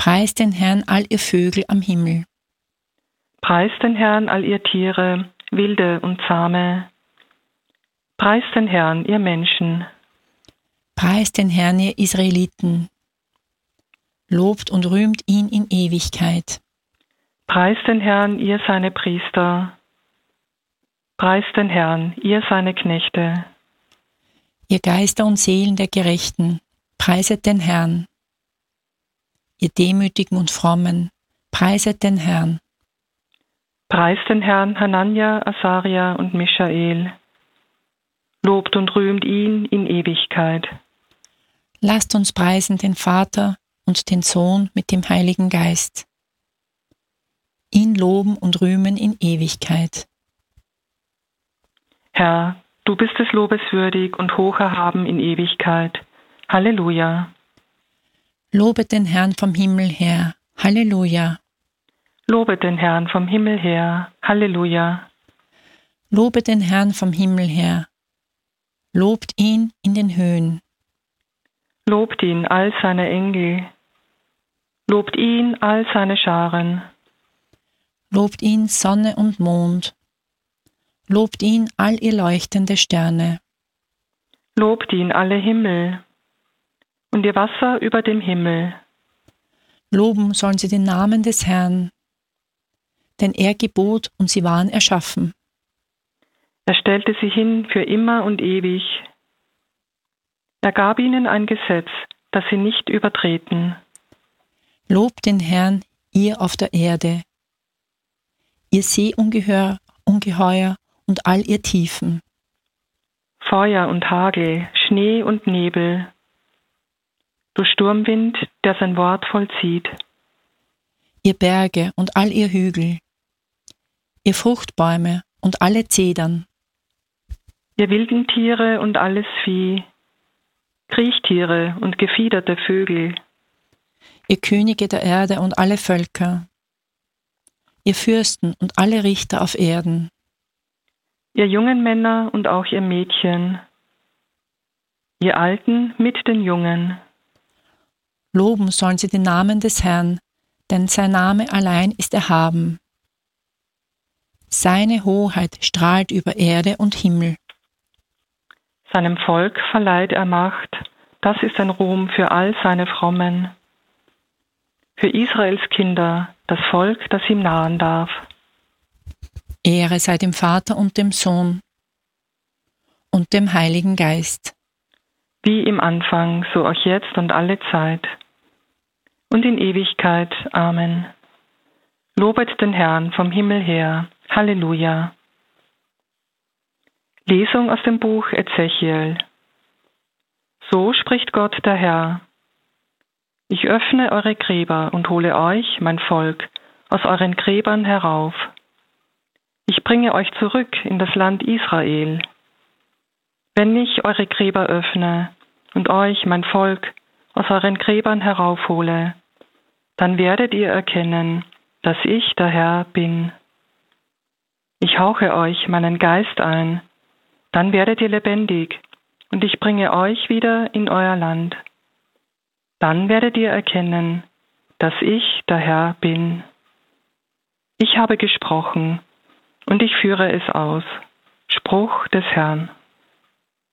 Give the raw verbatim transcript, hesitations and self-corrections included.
Preist den Herrn all ihr Vögel am Himmel. Preist den Herrn all ihr Tiere, wilde und zahme. Preist den Herrn, ihr Menschen. Preist den Herrn, ihr Israeliten. Lobt und rühmt ihn in Ewigkeit. Preist den Herrn, ihr seine Priester. Preist den Herrn, ihr seine Knechte. Ihr Geister und Seelen der Gerechten, preiset den Herrn. Ihr Demütigen und Frommen, preiset den Herrn. Preist den Herrn, Hanania, Asaria und Michael. Lobt und rühmt ihn in Ewigkeit. Lasst uns preisen den Vater und den Sohn mit dem Heiligen Geist. Ihn loben und rühmen in Ewigkeit. Herr, du bist des Lobes würdig und hoch erhaben in Ewigkeit. Halleluja. Lobet den Herrn vom Himmel her. Halleluja. Lobet den Herrn vom Himmel her. Halleluja. Lobet den Herrn vom Himmel her. Lobt ihn in den Höhen. Lobt ihn all seine Engel. Lobt ihn all seine Scharen. Lobt ihn Sonne und Mond. Lobt ihn all ihr leuchtende Sterne. Lobt ihn alle Himmel und ihr Wasser über dem Himmel. Loben sollen sie den Namen des Herrn, denn er gebot und sie waren erschaffen. Er stellte sie hin für immer und ewig. Er gab ihnen ein Gesetz, das sie nicht übertreten. Lobt den Herrn, ihr auf der Erde, ihr Seeungeheuer Ungeheuer und all ihr Tiefen. Feuer und Hagel, Schnee und Nebel. Du Sturmwind, der sein Wort vollzieht. Ihr Berge und all ihr Hügel, ihr Fruchtbäume und alle Zedern. Ihr wilden Tiere und alles Vieh, Kriechtiere und gefiederte Vögel. Ihr Könige der Erde und alle Völker, ihr Fürsten und alle Richter auf Erden. Ihr jungen Männer und auch ihr Mädchen, ihr Alten mit den Jungen. Loben sollen sie den Namen des Herrn, denn sein Name allein ist erhaben. Seine Hoheit strahlt über Erde und Himmel. Seinem Volk verleiht er Macht, das ist ein Ruhm für all seine Frommen. Für Israels Kinder, das Volk, das ihm nahen darf. Ehre sei dem Vater und dem Sohn und dem Heiligen Geist. Wie im Anfang, so auch jetzt und alle Zeit. Und in Ewigkeit. Amen. Lobet den Herrn vom Himmel her. Halleluja. Lesung aus dem Buch Ezechiel. So spricht Gott der Herr. Ich öffne eure Gräber und hole euch, mein Volk, aus euren Gräbern herauf. Ich bringe euch zurück in das Land Israel. Wenn ich eure Gräber öffne und euch, mein Volk, aus euren Gräbern heraufhole, dann werdet ihr erkennen, dass ich der Herr bin. Ich hauche euch meinen Geist ein, dann werdet ihr lebendig, und ich bringe euch wieder in euer Land. Dann werdet ihr erkennen, dass ich der Herr bin. Ich habe gesprochen, und ich führe es aus. Spruch des Herrn.